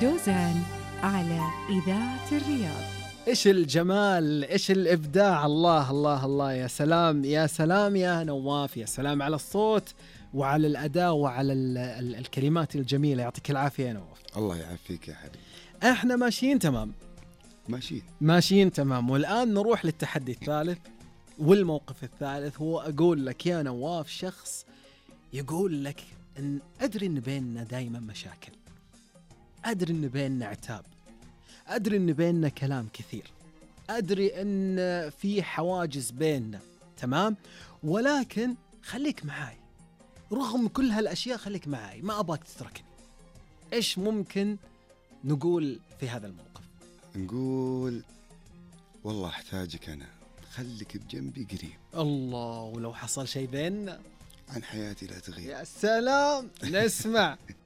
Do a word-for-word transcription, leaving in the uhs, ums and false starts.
جوزان على إذاعة الرياض. إيش الجمال، إيش الإبداع، الله الله الله، يا سلام يا سلام يا نواف، يا سلام على الصوت وعلى الأداء وعلى ال ال الكلمات الجميلة. يعطيك العافية يا نواف. الله يعافيك يا حبيبي. إحنا ماشيين تمام ماشيين ماشيين تمام. والآن نروح للتحدي الثالث والموقف الثالث. هو أقول لك يا نواف شخص يقول لك إن أدري إن بيننا دايما مشاكل، أدري إن بيننا عتاب، أدري إن بيننا كلام كثير، أدري إن في حواجز بيننا، تمام؟ ولكن خليك معاي رغم كل هالأشياء، خليك معاي، ما أباك تتركني. إيش ممكن نقول في هذا الموقف؟ نقول والله أحتاجك أنا، خليك بجنبي قريب. الله، ولو حصل شيء بيننا عن حياتي لا تغير. يا سلام، نسمع.